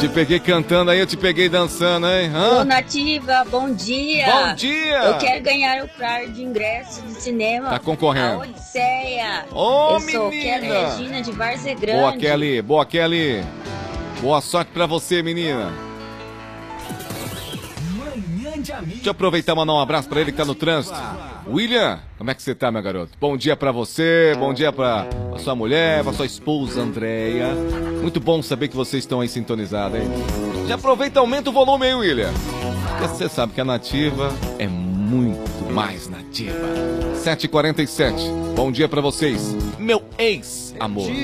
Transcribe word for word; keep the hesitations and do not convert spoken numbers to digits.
te peguei cantando aí, eu te peguei dançando, hein? Hã? Ô, Nativa, bom dia. Bom dia. Eu quero ganhar o par de ingresso de cinema. Tá concorrendo. A Odisseia. Ô, Eu sou menina. Kelly Regina de Várzea Grande. Boa, Kelly. Boa, Kelly. Boa sorte pra você, menina. Deixa eu aproveitar e mandar um abraço pra ele que tá no trânsito. William, como é que você tá, meu garoto? Bom dia pra você, bom dia pra, pra sua mulher, pra sua esposa, Andréia. Muito bom saber que vocês estão aí sintonizados, hein? Já aproveita e aumenta o volume aí, William. Porque você sabe que a Nativa é muito mais nativa. sete e quarenta e sete. Bom dia pra vocês, meu ex-amor.